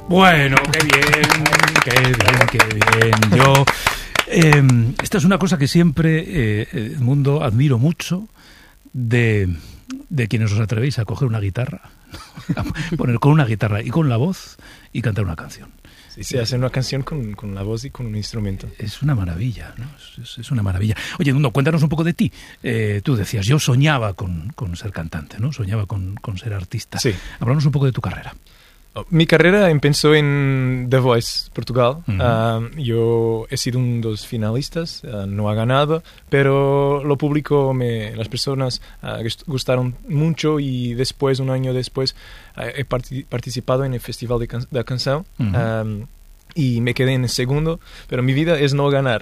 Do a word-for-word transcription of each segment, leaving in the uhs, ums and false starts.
Bueno, qué bien, qué bien, qué bien. Yo, eh, esta es una cosa que siempre, eh, Edmundo, admiro mucho de, de quienes os atrevéis a coger una guitarra, a poner con una guitarra y con la voz y cantar una canción. Sí, sí, hacer una canción con, con la voz y con un instrumento. Es una maravilla, ¿no? Es, es una maravilla. Oye, Edmundo, cuéntanos un poco de ti. Eh, tú decías, yo soñaba con, con ser cantante, ¿no? Soñaba con, con ser artista. Sí. Háblanos un poco de tu carrera. Mi carrera empezó en The Voice, Portugal. Uh-huh. Uh, yo he sido uno de los finalistas, uh, no ha ganado, pero lo público, me, las personas uh, gustaron mucho y después, un año después, uh, he part- participado en el Festival de, can- de Canción. Uh-huh. Um, y me quedé en el segundo, pero mi vida es no ganar.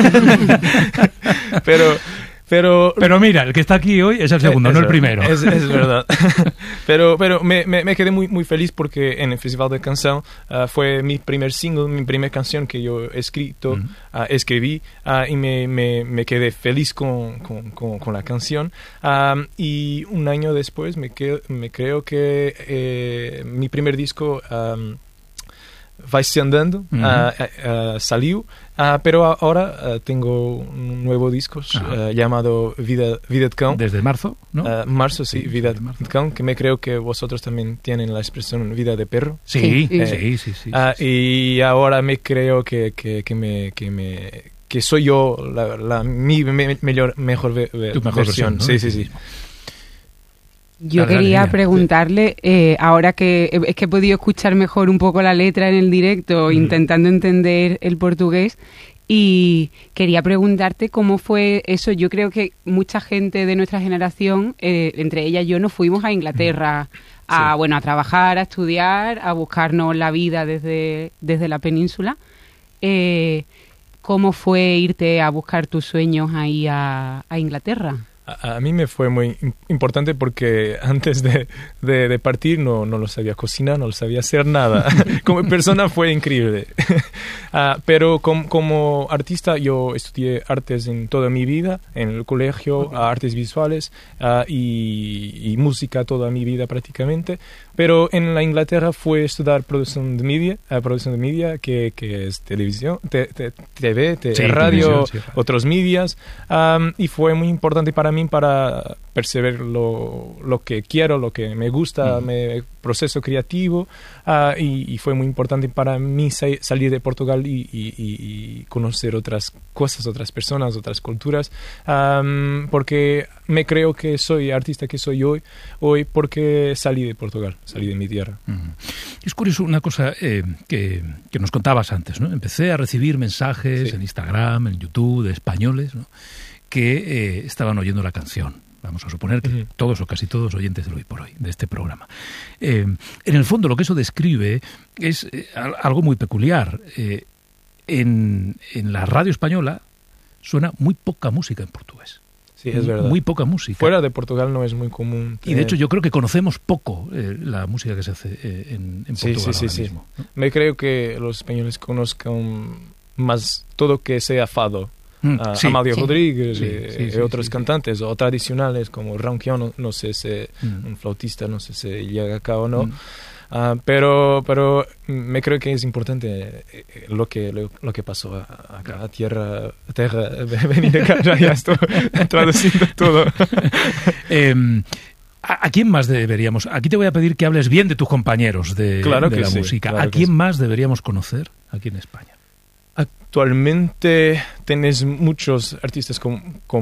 pero... Pero, pero mira, el que está aquí hoy es el segundo, es, no el primero. Es, es verdad. pero pero me, me, me quedé muy, muy feliz porque en el Festival de Canción uh, fue mi primer single, mi primera canción que yo he escrito, uh-huh. uh, escribí uh, y me, me, me quedé feliz con, con, con, con la canción. Um, y un año después me, que, me creo que eh, mi primer disco... Um, Vai-se Andando, uh-huh. uh, uh, salió, uh, pero ahora uh, tengo un nuevo disco uh, llamado Vida, Vida de Cão. Desde marzo, ¿no? Uh, marzo, sí, sí Vida de marzo. Cão, que me creo que vosotros también tienen la expresión Vida de Perro. Sí, eh, sí, sí, sí, uh, sí. Y ahora me creo que, que, que me... Que me que soy yo la, la, mi me, mejor, mejor, ve, tu mejor versión, versión, ¿no? Sí, sí, sí. Yo dale, quería dale, preguntarle, eh, ahora que es que he podido escuchar mejor un poco la letra en el directo, mm. intentando entender el portugués, y quería preguntarte cómo fue eso. Yo creo que mucha gente de nuestra generación, eh, entre ellas yo, nos fuimos a Inglaterra mm. a, sí. bueno, a trabajar, a estudiar, a buscarnos la vida desde, desde la península. Eh, ¿Cómo fue irte a buscar tus sueños ahí a, a Inglaterra? A, a mí me fue muy importante porque antes de, de, de partir no, no lo sabía cocinar, no lo sabía hacer nada. Como persona fue increíble. uh, pero com, como artista yo estudié artes en toda mi vida, en el colegio, okay. uh, artes visuales uh, y, y música toda mi vida prácticamente. Pero en la Inglaterra fue estudiar producción de media, uh, producción de media que, que es televisión, te, te, T V, te, sí, radio, sí, otros medios. Um, y fue muy importante para mí para percibir lo, lo que quiero, lo que me gusta, mm. mi proceso creativo. Uh, y, y fue muy importante para mí sa- salir de Portugal y, y, y conocer otras cosas, otras personas, otras culturas. Um, porque me creo que soy artista que soy hoy, hoy porque salí de Portugal. Salí de mi tierra. Uh-huh. Es curioso una cosa eh, que, que nos contabas antes, ¿no? Empecé a recibir mensajes sí. en Instagram, en YouTube, de españoles, ¿no? que eh, estaban oyendo la canción. Vamos a suponer que uh-huh. todos o casi todos oyentes de Hoy por Hoy, de este programa. Eh, en el fondo lo que eso describe es eh, algo muy peculiar. Eh, en, en la radio española suena muy poca música en portugués. Sí, es verdad. Muy poca música. Fuera de Portugal no es muy común. Y de hecho yo creo que conocemos poco eh, la música que se hace eh, en, en Portugal sí, sí, ahora sí, mismo, sí. ¿no? Me creo que los españoles conozcan más todo que sea fado. Mm, uh, sí, Amália sí. Rodríguez sí, y, sí, sí, y otros sí, cantantes sí. o tradicionales como Ronquion, no, no sé si mm. un flautista, no sé si llega acá o no. Mm. Uh, pero pero me creo que es importante lo que lo, lo que pasó acá a tierra tierra venir acá ya estoy traduciendo todo. eh, ¿A quién más deberíamos? Aquí te voy a pedir que hables bien de tus compañeros de, claro de la sí, música. Claro ¿A quién sí. más deberíamos conocer aquí en España? Actualmente tenés muchos artistas como